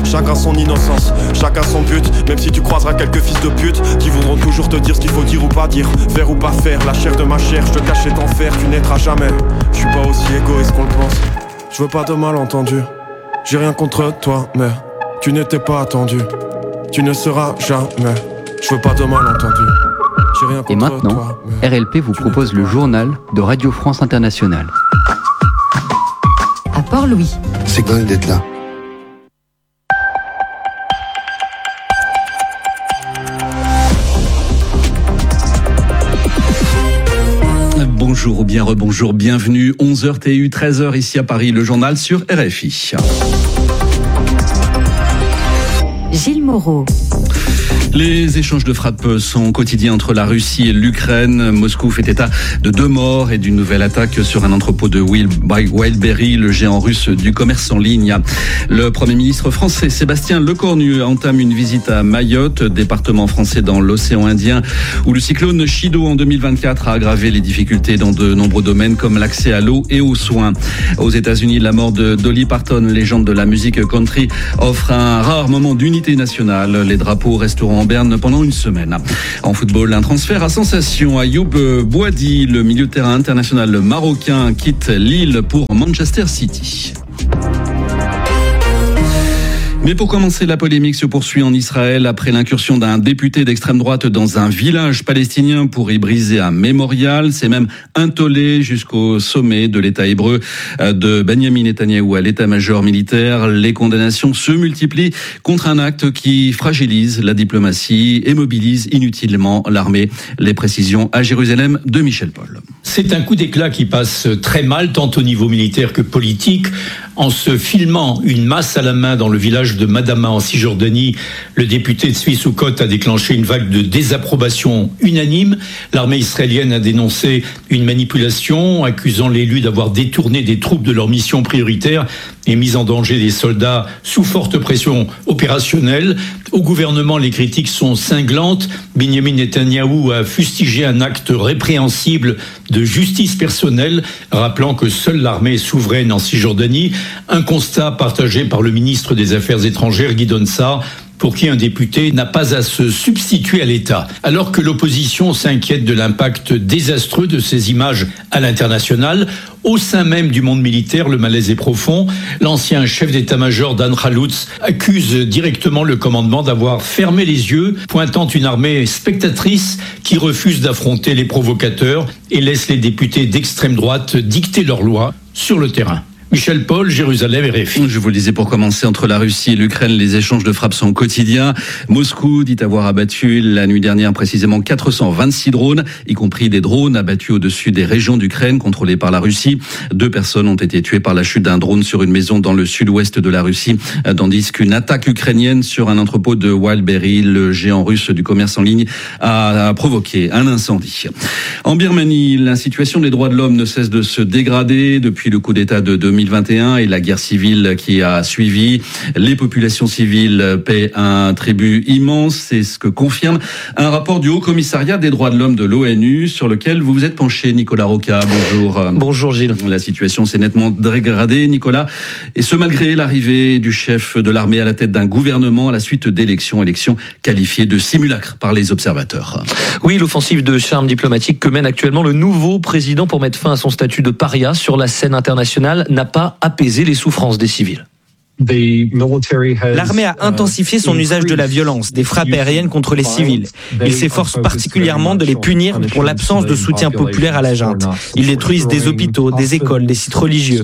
chacun son innocence, chacun son but. Même si tu croiseras quelques fils de pute qui voudront toujours te dire ce qu'il faut dire ou pas dire, faire ou pas faire, la chair de ma chair, je te cache cet enfer, tu naîtras jamais. Je suis pas aussi égoïste qu'on le pense, je veux pas de malentendu. J'ai rien contre toi, mais tu n'étais pas attendu. Tu ne seras jamais. Je veux pas de malentendu. J'ai rien contre Et maintenant, toi, RLP vous propose le journal de Radio France Internationale. À Port-Louis. C'est quand même d'être là. Bonjour ou bien rebonjour, bienvenue, 11h TU, 13h ici à Paris, le journal sur RFI. Gilles Moreau. Les échanges de frappes sont quotidiens entre la Russie et l'Ukraine. Moscou fait état de 2 morts et d'une nouvelle attaque sur un entrepôt de Wildberry, le géant russe du commerce en ligne. Le Premier ministre français Sébastien Lecornu entame une visite à Mayotte, département français dans l'océan Indien, où le cyclone Chido en 2024 a aggravé les difficultés dans de nombreux domaines comme l'accès à l'eau et aux soins. Aux États-Unis, la mort de Dolly Parton, légende de la musique country, offre un rare moment d'unité nationale. Les drapeaux resteront en berne pendant une semaine. En football, un transfert à sensation. Ayoub Bouadi, le milieu de terrain international marocain, quitte Lille pour Manchester City. Mais pour commencer, la polémique se poursuit en Israël après l'incursion d'un député d'extrême droite dans un village palestinien pour y briser un mémorial. C'est même intollé jusqu'au sommet de l'État hébreu de Benjamin Netanyahou à l'état-major militaire. Les condamnations se multiplient contre un acte qui fragilise la diplomatie et mobilise inutilement l'armée. Les précisions à Jérusalem de Michel Paul. C'est un coup d'éclat qui passe très mal, tant au niveau militaire que politique. En se filmant une masse à la main dans le village de Madama en Cisjordanie, le député de Suisse-Soukot a déclenché une vague de désapprobation unanime. L'armée israélienne a dénoncé une manipulation, accusant l'élu d'avoir détourné des troupes de leur mission prioritaire et mis en danger des soldats sous forte pression opérationnelle. Au gouvernement, les critiques sont cinglantes. Benjamin Netanyahou a fustigé un acte répréhensible de justice personnelle, rappelant que seule l'armée est souveraine en Cisjordanie. Un constat partagé par le ministre des Affaires étrangères, Gideon Saar, pour qui un député n'a pas à se substituer à l'État. Alors que l'opposition s'inquiète de l'impact désastreux de ces images à l'international, au sein même du monde militaire, le malaise est profond. L'ancien chef d'état-major Dan Khaloutz accuse directement le commandement d'avoir fermé les yeux, pointant une armée spectatrice qui refuse d'affronter les provocateurs et laisse les députés d'extrême droite dicter leurs lois sur le terrain. Michel Paul, Jérusalem, RFI. Je vous le disais pour commencer, entre la Russie et l'Ukraine, les échanges de frappes sont quotidiens. Moscou dit avoir abattu la nuit dernière précisément 426 drones, y compris des drones abattus au-dessus des régions d'Ukraine contrôlées par la Russie. 2 personnes ont été tuées par la chute d'un drone sur une maison dans le sud-ouest de la Russie, tandis qu'une attaque ukrainienne sur un entrepôt de Wildberry, le géant russe du commerce en ligne, a provoqué un incendie. En Birmanie, la situation des droits de l'homme ne cesse de se dégrader depuis le coup d'État de 2021 et la guerre civile qui a suivi. Les populations civiles paient un tribut immense, c'est ce que confirme un rapport du Haut Commissariat des droits de l'homme de l'ONU sur lequel vous vous êtes penché, Nicolas Roca. Bonjour. Bonjour Gilles. La situation s'est nettement dégradée, Nicolas, et ce malgré l'arrivée du chef de l'armée à la tête d'un gouvernement à la suite d'élections qualifiées de simulacres par les observateurs. Oui, l'offensive de charme diplomatique que mène actuellement le nouveau président pour mettre fin à son statut de paria sur la scène internationale n'a pas apaisé les souffrances des civils. L'armée a intensifié son usage de la violence, des frappes aériennes contre les civils. Il s'efforce particulièrement de les punir pour l'absence de soutien populaire à la junte. Ils détruisent des hôpitaux, des écoles, des sites religieux.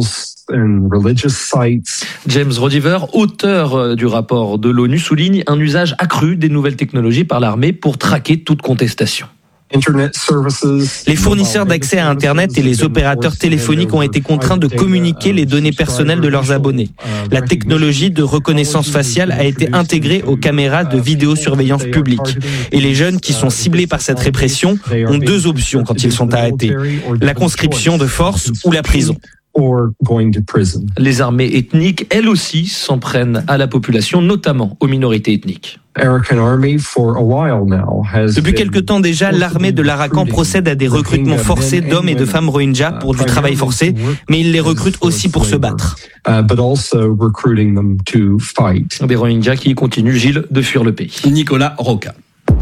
James Rodiver, auteur du rapport de l'ONU, souligne un usage accru des nouvelles technologies par l'armée pour traquer toute contestation. Les fournisseurs d'accès à Internet et les opérateurs téléphoniques ont été contraints de communiquer les données personnelles de leurs abonnés. La technologie de reconnaissance faciale a été intégrée aux caméras de vidéosurveillance publique. Et les jeunes qui sont ciblés par cette répression ont 2 options quand ils sont arrêtés: la conscription de force ou la prison. Les armées ethniques, elles aussi, s'en prennent à la population, notamment aux minorités ethniques. Depuis quelque temps déjà, l'armée de l'Arakan procède à des recrutements forcés d'hommes et de femmes Rohingyas pour du travail forcé, mais il les recrute aussi pour se battre. Des Rohingyas qui continuent, Gilles, de fuir le pays. Nicolas Roca.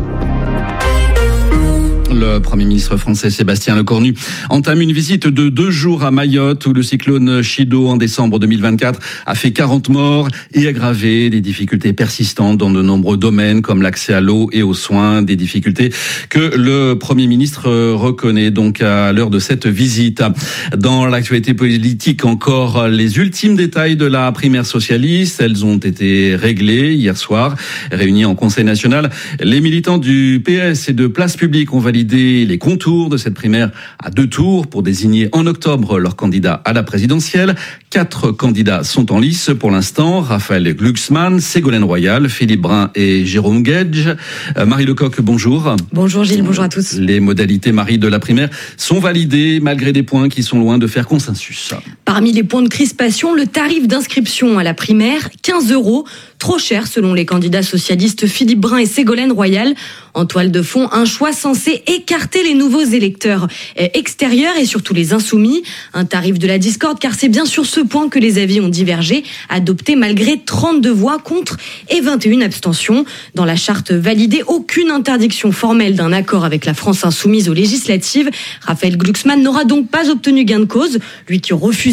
Le Premier ministre français Sébastien Lecornu entame une visite de 2 jours à Mayotte où le cyclone Chido en décembre 2024 a fait 40 morts et aggravé des difficultés persistantes dans de nombreux domaines comme l'accès à l'eau et aux soins, des difficultés que le Premier ministre reconnaît donc à l'heure de cette visite. Dans l'actualité politique encore, les ultimes détails de la primaire socialiste, elles ont été réglées hier soir. Réunis en Conseil national, les militants du PS et de Place Publique ont validé les contours de cette primaire à 2 tours pour désigner en octobre leur candidat à la présidentielle. 4 candidats sont en lice pour l'instant. Raphaël Glucksmann, Ségolène Royal, Philippe Brun et Jérôme Guedj. Marie Lecoq, bonjour. Bonjour Gilles, bonjour à tous. Les modalités, Marie, de la primaire sont validées malgré des points qui sont loin de faire consensus. Parmi les points de crispation, le tarif d'inscription à la primaire, 15 €, trop cher selon les candidats socialistes Philippe Brun et Ségolène Royal. En toile de fond, un choix censé écarter les nouveaux électeurs extérieurs et surtout les insoumis. Un tarif de la discorde, car c'est bien sur ce point que les avis ont divergé, adopté malgré 32 voix contre et 21 abstentions. Dans la charte validée, aucune interdiction formelle d'un accord avec la France insoumise aux législatives. Raphaël Glucksmann n'aura donc pas obtenu gain de cause, lui qui refuse